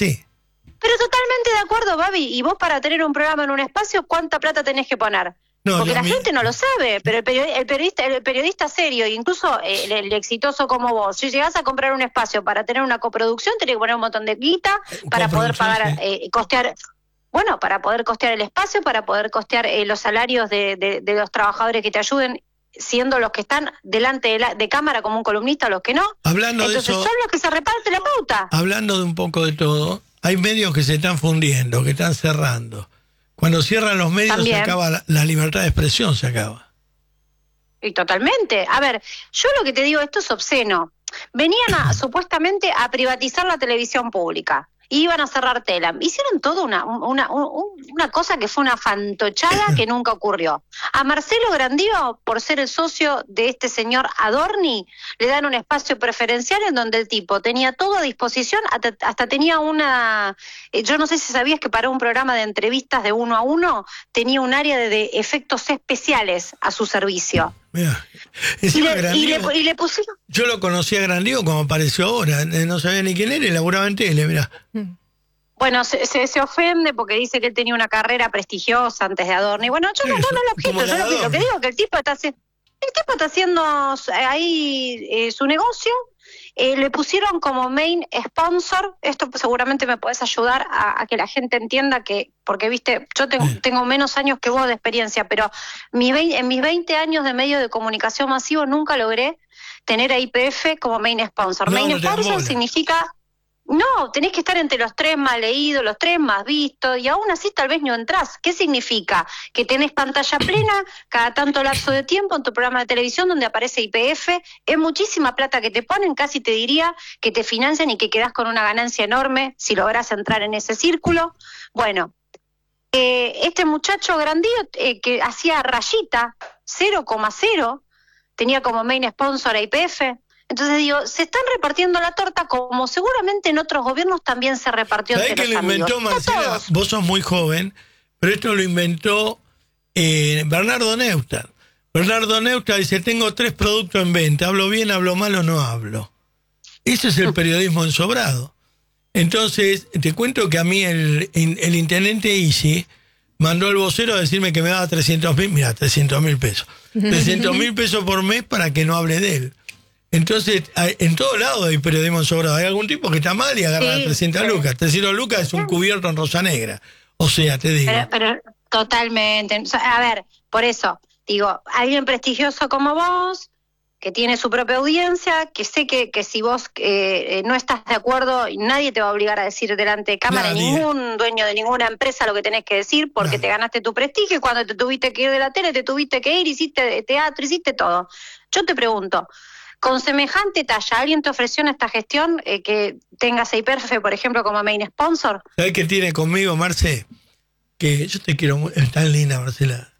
así. Pero totalmente de acuerdo, Babi. Y vos para tener un programa en un espacio, ¿cuánta plata tenés que poner? No, porque la gente no lo sabe, pero el periodista serio, incluso el exitoso como vos, si llegás a comprar un espacio para tener una coproducción, tenés que poner un montón de guita para poder pagar, costear... Bueno, para poder costear el espacio, para poder costear los salarios de los trabajadores que te ayuden, siendo los que están delante de cámara como un columnista, los que no. Hablando Entonces de eso, son los que se reparten la pauta. Hablando de un poco de todo, hay medios que se están fundiendo, que están cerrando. Cuando cierran los medios También. se acaba la libertad de expresión, se acaba. Y totalmente. A ver, yo lo que te digo, esto es obsceno. Venían supuestamente a privatizar la televisión pública. Iban a cerrar Telam. Hicieron todo una cosa que fue una fantochada que nunca ocurrió. A Marcelo Grandío, por ser el socio de este señor Adorni, le dan un espacio preferencial en donde el tipo tenía todo a disposición, hasta tenía una... yo no sé si sabías que para un programa de entrevistas de 1 a 1 tenía un área de efectos especiales a su servicio. Mira, y le pusieron... Yo lo conocí a Grandío como apareció ahora, no sabía ni quién era y laburaba en tele, mirá. Bueno, se ofende porque dice que él tenía una carrera prestigiosa antes de Adorni. Bueno, yo no lo objeto, yo lo que digo es que el tipo está haciendo ahí su negocio. Le pusieron como main sponsor, esto seguramente me podés ayudar a que la gente entienda que, porque viste, yo tengo menos años que vos de experiencia, pero en mis 20 años de medio de comunicación masivo nunca logré tener a YPF como main sponsor. Main sponsor significa... No, tenés que estar entre los 3 más leídos, los 3 más vistos, y aún así tal vez no entrás. ¿Qué significa? Que tenés pantalla plena cada tanto lapso de tiempo en tu programa de televisión donde aparece YPF, es muchísima plata que te ponen, casi te diría que te financian y que quedás con una ganancia enorme si lográs entrar en ese círculo. Bueno, este muchacho Grandío que hacía rayita, 0,0, tenía como main sponsor a YPF. Entonces digo, se están repartiendo la torta como seguramente en otros gobiernos también se repartió entre los amigos. ¿Sabés que lo inventó, Marcela? Vos sos muy joven, pero esto lo inventó Bernardo Neustadt. Bernardo Neustadt dice, tengo 3 productos en venta, hablo bien, hablo mal o no hablo. Ese es el periodismo ensobrado. Entonces, te cuento que a mí el intendente Isi mandó al vocero a decirme que me daba 300.000, mira, 300.000 pesos. 300.000 pesos por mes para que no hable de él. Entonces, en todos lados hay periodismo ensobrado. Hay algún tipo que está mal y agarra 300 lucas. 300 lucas es un cubierto en rosa negra. O sea, te digo. Pero totalmente. O sea, a ver, por eso, digo, alguien prestigioso como vos, que tiene su propia audiencia, que sé que si vos no estás de acuerdo, nadie te va a obligar a decir delante de cámara, ningún dueño de ninguna empresa lo que tenés que decir, porque te ganaste tu prestigio y cuando te tuviste que ir de la tele, te tuviste que ir, hiciste teatro, hiciste todo. Yo te pregunto, con semejante talla, ¿alguien te ofreció en esta gestión que tengas a YPF, por ejemplo, como main sponsor? ¿Sabés qué tiene conmigo, Marce? Que yo te quiero, es tan linda, Marcela.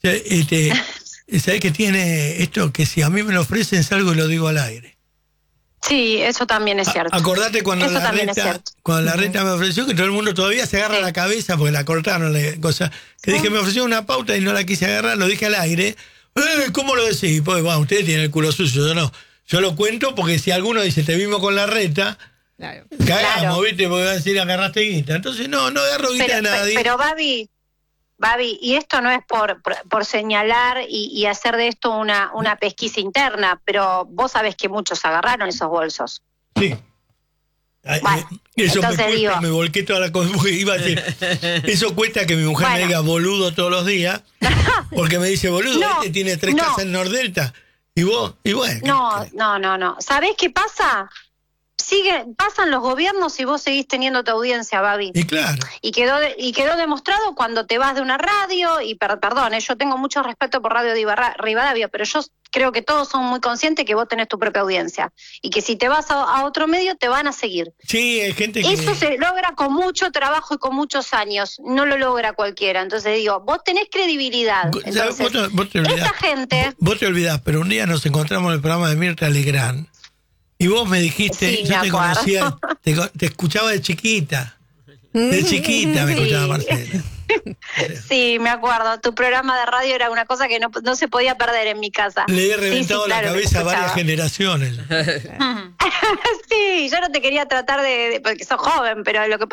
¿Sabés qué tiene esto? Que si a mí me lo ofrecen, salgo y lo digo al aire. Sí, eso también es cierto. Acordate cuando la reta me ofreció, que todo el mundo todavía se agarra la cabeza porque la cortaron la cosa. Que dije, me ofreció una pauta y no la quise agarrar, lo dije al aire. ¿Cómo lo decís? Pues, bueno, ustedes tienen el culo sucio, yo no. Yo lo cuento porque si alguno dice, te vimos con la reta, cagamos, ¿viste? Porque va a decir, agarraste guita. Entonces, no agarro guita de nadie. Pero, Babi, y esto no es por señalar y hacer de esto una pesquisa interna, pero vos sabés que muchos agarraron esos bolsos. Sí. Bueno, eso entonces me volqué toda la cosa. Iba a decir, eso cuesta que mi mujer me diga boludo todos los días, porque me dice, boludo, tiene 3 casas en Nordelta. Y bueno. No. ¿Sabés qué pasa? Pasan los gobiernos y vos seguís teniendo tu audiencia, Babi. Y claro. Y quedó demostrado cuando te vas de una radio, y perdón, yo tengo mucho respeto por Radio Rivadavia, pero yo creo que todos son muy conscientes que vos tenés tu propia audiencia. Y que si te vas a otro medio, te van a seguir. Sí, hay gente que... Eso se logra con mucho trabajo y con muchos años. No lo logra cualquiera. Entonces digo, vos tenés credibilidad. Entonces, vos te olvidás, esta gente... Vos te olvidás, pero un día nos encontramos en el programa de Mirta Legrand. Y vos me dijiste, sí, yo te conocía, te escuchaba de chiquita. De chiquita me escuchaba Marcela. Sí, me acuerdo. Tu programa de radio era una cosa que no se podía perder en mi casa. Le he reventado la cabeza a varias generaciones. Sí, yo no te quería tratar porque sos joven, pero lo que